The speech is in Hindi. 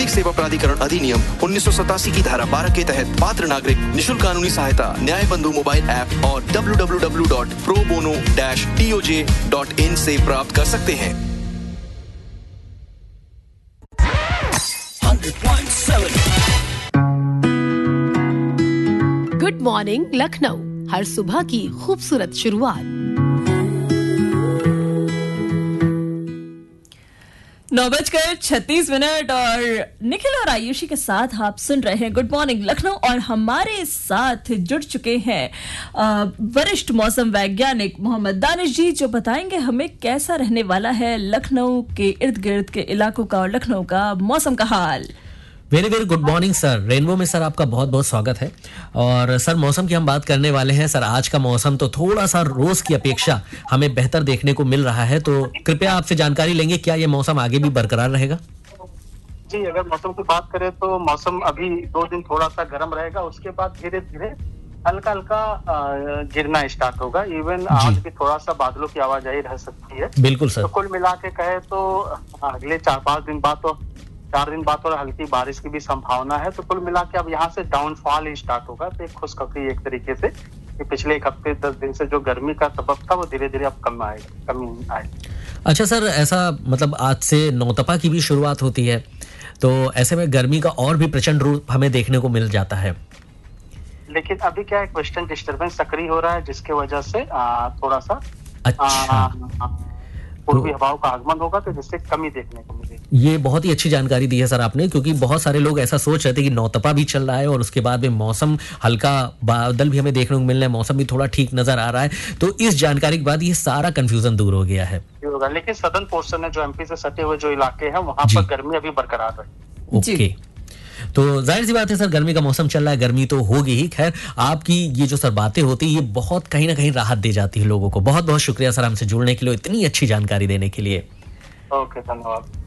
नागरिक सेवा प्राधिकरण अधिनियम 1987 की धारा 12 के तहत पात्र नागरिक निशुल्क कानूनी सहायता न्याय बंधु मोबाइल ऐप और www.probono-toj.in से प्राप्त कर सकते हैं। 100.7 गुड मॉर्निंग लखनऊ, हर सुबह की खूबसूरत शुरुआत। 9:36 और निखिल और आयुषी के साथ आप सुन रहे हैं गुड मॉर्निंग लखनऊ और हमारे साथ जुड़ चुके हैं वरिष्ठ मौसम वैज्ञानिक मोहम्मद दानिश जी, जो बताएंगे हमें कैसा रहने वाला है लखनऊ के इर्द गिर्द के इलाकों का और लखनऊ का मौसम का हाल। Very very good morning sir. Rainbow में सर आपका बहुत बहुत स्वागत है। और सर मौसम की हम बात करने वाले हैं। सर आज का मौसम तो थोड़ा सा रोज की अपेक्षा हमें बेहतर देखने को मिल रहा है, तो कृपया आपसे जानकारी लेंगे, क्या ये मौसम आगे भी बरकरार रहेगा? जी, अगर मौसम की बात करें तो मौसम अभी 2 दिन थोड़ा सा गर्म रहेगा, उसके बाद धीरे धीरे हल्का हल्का गिरना स्टार्ट होगा। इवन आज भी थोड़ा सा बादलों की आवाजाही रह सकती है। बिल्कुल सर। तो कुल मिला के कहे तो अगले 4 दिन बाद तो हल्की बारिश की भी संभावना है। तो कुल मिला के अब यहाँ से डाउनफॉल ही स्टार्ट होगा। तो एक खुशखबरी एक तरीके से कि पिछले एक हफ्ते 10 दिन से जो गर्मी का सबब था वो धीरे धीरे अब कमी आएगी। अच्छा सर, ऐसा मतलब आज से नौतपा की भी शुरुआत होती है, तो ऐसे में गर्मी का और भी प्रचंड रूप हमें देखने को मिल जाता है। लेकिन अभी क्या है, वेस्टर्न डिस्टर्बेंस सक्रिय हो रहा है, जिसके वजह से थोड़ा सा पूर्वी हवाओं का आगमन होगा, तो जिससे कमी देखने को मिलेगी। ये बहुत ही अच्छी जानकारी दी है सर आपने, क्योंकि बहुत सारे लोग ऐसा सोच रहे थे कि नौतपा भी चल रहा है और उसके बाद में मौसम हल्का बादल भी हमें देखने को मिल रहा है, मौसम भी थोड़ा ठीक नजर आ रहा है। तो इस जानकारी के बाद ये सारा कंफ्यूजन दूर हो गया है। लेकिन सदर्न पोर्शन है जो एमपी से सटे हुए जो इलाके हैं वहां पर गर्मी अभी बरकरार है। ओके, तो जाहिर सी बात है सर, गर्मी का मौसम चल रहा है, गर्मी तो होगी ही। खैर, आपकी ये जो सर बातें होती है ये बहुत कहीं ना कहीं राहत दे जाती है लोगों को। बहुत बहुत शुक्रिया सर हमसे जुड़ने के लिए, इतनी अच्छी जानकारी देने के लिए। ओके, धन्यवाद।